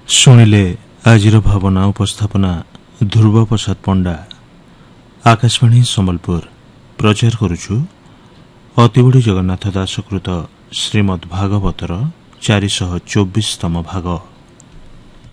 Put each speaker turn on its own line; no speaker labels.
ଶୁଣିଲେ ଆଜିର ଭାବନା ଉପସ୍ଥାପନା ଧ୍ରୁବ ପ୍ରସାଦ ପଣ୍ଡା। ଆକାଶବାଣୀ ସମ୍ବଲପୁର ପ୍ରଚାର କରୁଛୁ ଅତିବଡ଼ି ଜଗନ୍ନାଥ ଦାସକୃତ ଶ୍ରୀମଦ୍ ଭାଗବତର 424ତମ ଭାଗ।